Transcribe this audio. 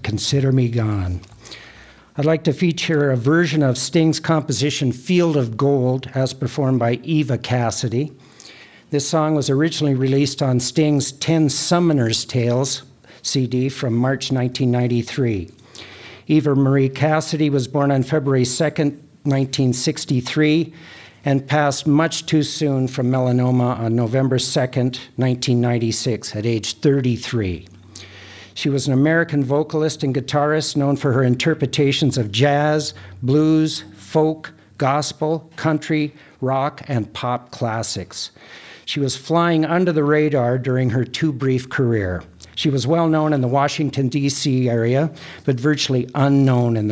Consider Me Gone. I'd like to feature a version of Sting's composition Field of Gold as performed by Eva Cassidy. This song was originally released on Sting's 10 Summoner's Tales CD from March 1993. Eva Marie Cassidy was born on February 2nd, 1963, and passed much too soon from melanoma on November 2nd, 1996, at age 33. She was an American vocalist and guitarist known for her interpretations of jazz, blues, folk, gospel, country, rock, and pop classics. She was flying under the radar during her too brief career. She was well known in the Washington, D.C. area, but virtually unknown in the